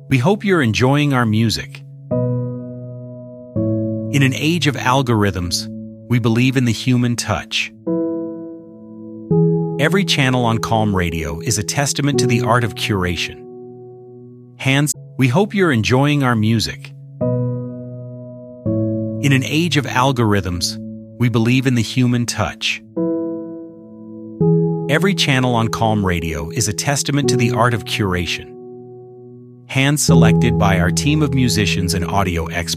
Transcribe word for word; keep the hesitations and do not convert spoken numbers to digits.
We hope you're enjoying our music. In an age of algorithms, we believe in the human touch. Every channel on Calm Radio is a testament to the art of curation. Hands, we hope you're enjoying our music. In an age of algorithms, we believe in the human touch. Every channel on Calm Radio is a testament to the art of curation. Hand selected by our team of musicians and audio experts.